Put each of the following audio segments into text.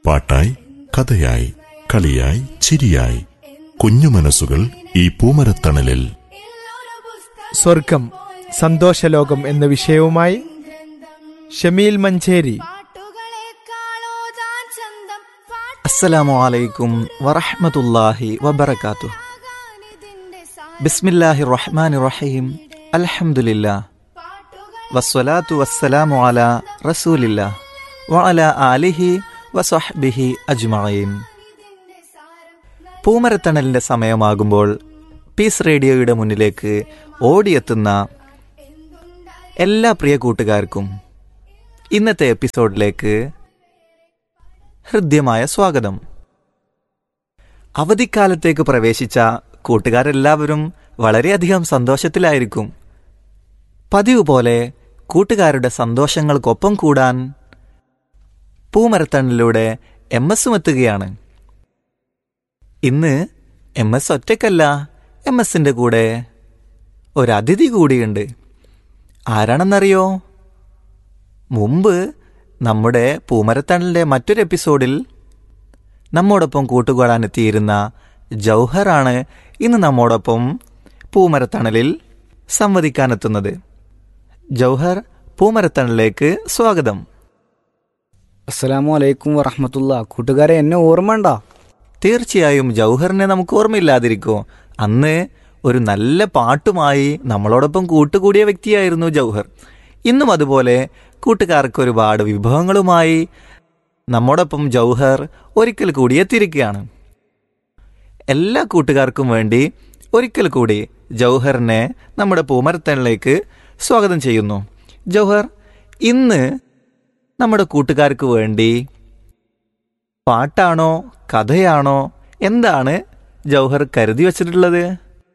പാട്ടായി, കഥയായി, കളിയായി, ചിരിയായി കുഞ്ഞു മനസ്സുകൾ ഈ പൂമരത്തണലിൽ. സ്വർഗം സന്തോഷലോകം എന്ന വിഷയവുമായി ഷമീൽ മഞ്ചേരി. അസ്സലാമു അലൈക്കും വറഹ്മത്തുള്ളാഹി വബറകാതുഹു. ബിസ്മില്ലാഹിർ റഹ്മാനിർ റഹീം. അൽഹംദുലില്ലാഹ് വസ്സലാത്തു വസ്സലാമു അലാ റസൂലില്ലാഹ് വഅലാ ആലിഹി വസഹ്ബിഹി അജ്മഈൻ. പൂമരത്തണലിന്റെ സമയമാകുമ്പോൾ പീസ് റേഡിയോയുടെ മുന്നിലേക്ക് ഓടിയെത്തുന്ന എല്ലാ പ്രിയ കൂട്ടുകാർക്കും ഇന്നത്തെ എപ്പിസോഡിലേക്ക് ഹൃദ്യമായ സ്വാഗതം. അവധിക്കാലത്തേക്ക് പ്രവേശിച്ച കൂട്ടുകാരെല്ലാവരും വളരെയധികം സന്തോഷത്തിലായിരിക്കും. പതിവ് പോലെ കൂട്ടുകാരുടെ സന്തോഷങ്ങൾക്കൊപ്പം കൂടാൻ പൂമരത്തണലിലൂടെ MS എത്തുകയാണ്. ഇന്ന് MS ഒറ്റയ്ക്കല്ല, MS കൂടെ ഒരതിഥി കൂടിയുണ്ട്. ആരാണെന്നറിയോ? മുമ്പ് നമ്മുടെ പൂമരത്തണലിൻ്റെ മറ്റൊരു എപ്പിസോഡിൽ നമ്മോടൊപ്പം കൂട്ടുകൂടാനെത്തിയിരുന്ന ജൗഹറാണ് ഇന്ന് നമ്മോടൊപ്പം പൂമരത്തണലിൽ സംവദിക്കാനെത്തുന്നത്. ജൗഹർ, പൂമരത്തണലിലേക്ക് സ്വാഗതം. അസ്സലാമു അലൈക്കും വറഹ്മത്തുള്ളാഹി. കൂട്ടുകാരെ, എന്നെ ഓർമ്മയുണ്ടോ? തീർച്ചയായും ജൗഹറിനെ നമുക്ക് ഓർമ്മയില്ലാതിരിക്കോ? അന്ന് ഒരു നല്ല പാട്ടുമായി നമ്മളോടൊപ്പം കൂട്ടുകൂടിയ വ്യക്തിയായിരുന്നു ജൗഹർ. ഇന്നും അതുപോലെ കൂട്ടുകാർക്ക് ഒരുപാട് വിഭവങ്ങളുമായി നമ്മോടൊപ്പം ജൗഹർ ഒരിക്കൽ കൂടി എത്തിയിരിക്കുകയാണ്. എല്ലാ കൂട്ടുകാർക്കും വേണ്ടി ഒരിക്കൽ കൂടി ജൗഹറിനെ നമ്മുടെ പൂമരത്തണലിലേക്ക് സ്വാഗതം ചെയ്യുന്നു. ജൗഹർ, ഇന്ന് നമ്മുടെ കൂട്ടുകാർക്ക് വേണ്ടി പാട്ടാണോ കഥയാണോ എന്താണ് ജൗഹർ കരുതി വച്ചിട്ടുള്ളത്?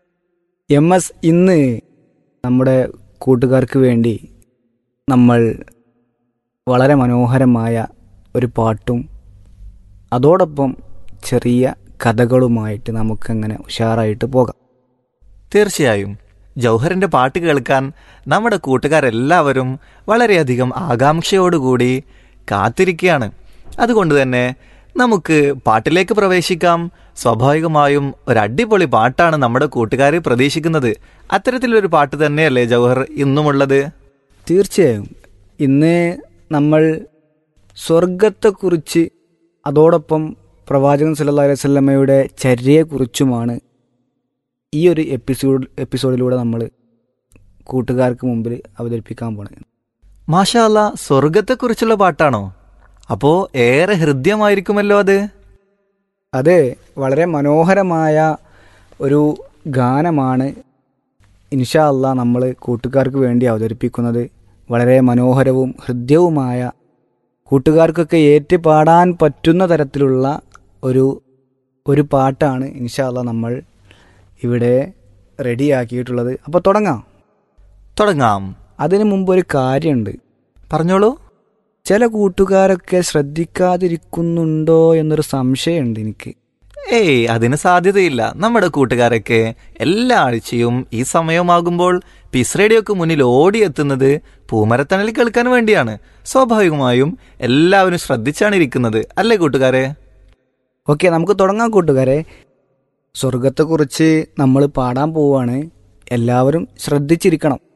MS ഇന്ന് നമ്മുടെ കൂട്ടുകാർക്ക് വേണ്ടി നമ്മൾ വളരെ മനോഹരമായ ഒരു പാട്ടും അതോടൊപ്പം ചെറിയ കഥകളുമായിട്ട് നമുക്കങ്ങനെ ഉഷാറായിട്ട് പോകാം. തീർച്ചയായും ജൗഹറിൻ്റെ പാട്ട് കേൾക്കാൻ നമ്മുടെ കൂട്ടുകാരെല്ലാവരും വളരെയധികം ആകാംക്ഷയോടുകൂടി കാത്തിരിക്കുകയാണ്. അതുകൊണ്ട് തന്നെ നമുക്ക് പാട്ടിലേക്ക് പ്രവേശിക്കാം. സ്വാഭാവികമായും ഒരു അടിപൊളി പാട്ടാണ് നമ്മുടെ കൂട്ടുകാർ പ്രതീക്ഷിക്കുന്നത്. അത്തരത്തിലൊരു പാട്ട് തന്നെയല്ലേ ജൗഹർ ഇന്നുമുള്ളത്? തീർച്ചയായും ഇന്ന് നമ്മൾ സ്വർഗത്തെക്കുറിച്ച് അതോടൊപ്പം പ്രവാചകൻ സല്ലല്ലാഹു അലൈഹി വസല്ലമയുടെ ചര്യയെക്കുറിച്ചുമാണ് ഈ ഒരു എപ്പിസോഡിലൂടെ നമ്മൾ കൂട്ടുകാർക്ക് മുമ്പിൽ അവതരിപ്പിക്കാൻ പോണത്. മാഷാ അല്ലാ, സ്വർഗത്തെക്കുറിച്ചുള്ള പാട്ടാണോ? അപ്പോൾ ഏറെ ഹൃദ്യമായിരിക്കുമല്ലോ അത്. അതെ, വളരെ മനോഹരമായ ഒരു ഗാനമാണ് ഇൻഷാ അല്ലാ നമ്മൾ കൂട്ടുകാർക്ക് വേണ്ടി അവതരിപ്പിക്കുന്നത്. വളരെ മനോഹരവും ഹൃദ്യവുമായ, കൂട്ടുകാർക്കൊക്കെ ഏറ്റുപാടാൻ പറ്റുന്ന തരത്തിലുള്ള ഒരു പാട്ടാണ് ഇൻഷാ അല്ലാ നമ്മൾ ഇവിടെ റെഡിയാക്കിയിട്ടുള്ളത്. അപ്പോൾ തുടങ്ങാം. അതിനു മുമ്പ് ഒരു കാര്യമുണ്ട്. പറഞ്ഞോളൂ. ചില കൂട്ടുകാരൊക്കെ ശ്രദ്ധിക്കാതിരിക്കുന്നുണ്ടോ എന്നൊരു സംശയമുണ്ട് എനിക്ക്. അതിന് സാധ്യതയില്ല. നമ്മുടെ കൂട്ടുകാരൊക്കെ എല്ലാ ആഴ്ചയും ഈ സമയമാകുമ്പോൾ പീസ് റേഡിയോക്ക് മുന്നിൽ ഓടിയെത്തുന്നത് പൂമരത്തണലിൽ കേൾക്കാൻ വേണ്ടിയാണ്. സ്വാഭാവികമായും എല്ലാവരും ശ്രദ്ധിച്ചാണ് ഇരിക്കുന്നത്, അല്ലേ കൂട്ടുകാരെ? ഓക്കെ, നമുക്ക് തുടങ്ങാം കൂട്ടുകാരെ. സ്വർഗത്തെക്കുറിച്ച് നമ്മൾ പാടാൻ പോവുകയാണ്. എല്ലാവരും ശ്രദ്ധിച്ചിരിക്കണം.